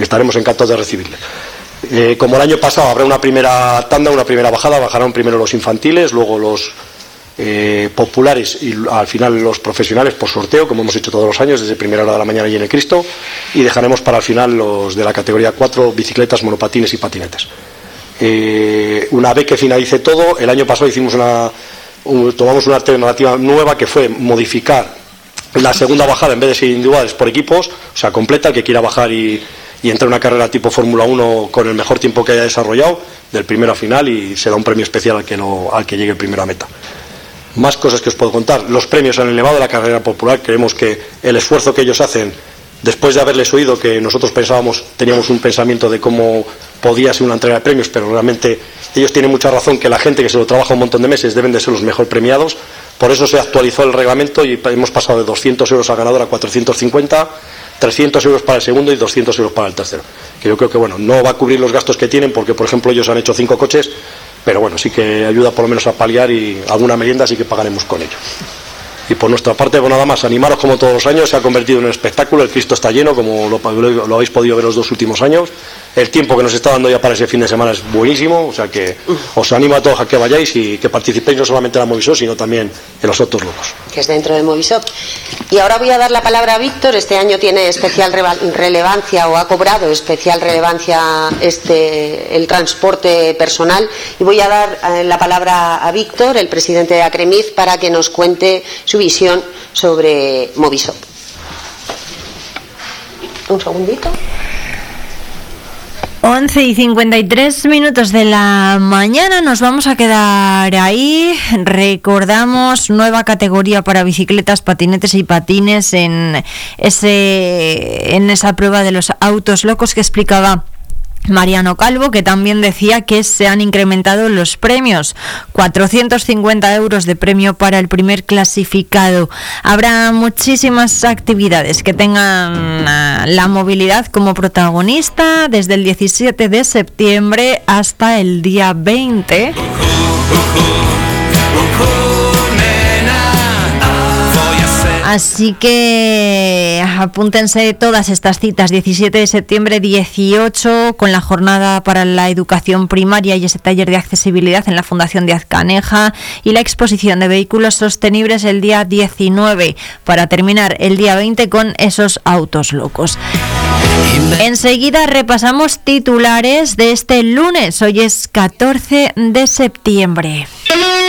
estaremos encantados de recibirle. Como el año pasado habrá una primera tanda, una primera bajada, bajarán primero los infantiles, luego los populares y al final los profesionales por sorteo, como hemos hecho todos los años desde primera hora de la mañana y en el Cristo, y dejaremos para el final los de la categoría 4, bicicletas, monopatines y patinetes. Una vez que finalice todo, el año pasado tomamos una alternativa nueva, que fue modificar la segunda bajada, en vez de ser individuales, por equipos, o sea, completa, el que quiera bajar y entrar en una carrera tipo Fórmula 1 con el mejor tiempo que haya desarrollado, del primero a final, y se da un premio especial al que llegue primero a meta. Más cosas que os puedo contar. Los premios han elevado la carrera popular. Creemos que el esfuerzo que ellos hacen, después de haberles oído, que nosotros teníamos un pensamiento de cómo podía ser una entrega de premios, pero realmente ellos tienen mucha razón, que la gente que se lo trabaja un montón de meses deben de ser los mejor premiados. Por eso se actualizó el reglamento y hemos pasado de 200 euros al ganador a 450, 300 euros para el segundo y 200 euros para el tercero. Que yo creo que no va a cubrir los gastos que tienen, porque por ejemplo ellos han hecho 5 coches, pero sí que ayuda por lo menos a paliar, y alguna merienda sí que pagaremos con ello. Y por nuestra parte, nada más, animaros como todos los años. Se ha convertido en un espectáculo, el Cristo está lleno, como lo habéis podido ver los 2 últimos años. El tiempo que nos está dando ya para ese fin de semana es buenísimo, o sea que os animo a todos a que vayáis y que participéis no solamente en la Movisop, sino también en los Autos Locos. Que es dentro de Movisop. Y ahora voy a dar la palabra a Víctor. Este año tiene especial relevancia, o ha cobrado especial relevancia el transporte personal, y voy a dar la palabra a Víctor, el presidente de Acremif, para que nos cuente su visión sobre Movisop. Un segundito. 11:53 de la mañana, nos vamos a quedar ahí. Recordamos, nueva categoría para bicicletas, patinetes y patines en esa prueba de los Autos Locos que explicaba Mariano Calvo, que también decía que se han incrementado los premios. 450 euros de premio para el primer clasificado. Habrá muchísimas actividades que tengan la movilidad como protagonista desde el 17 de septiembre hasta el día 20. Así que apúntense todas estas citas: 17 de septiembre, 18, con la jornada para la educación primaria y ese taller de accesibilidad en la Fundación Díaz Caneja, y la exposición de vehículos sostenibles el día 19, para terminar el día 20 con esos Autos Locos. Enseguida repasamos titulares de este lunes. Hoy es 14 de septiembre.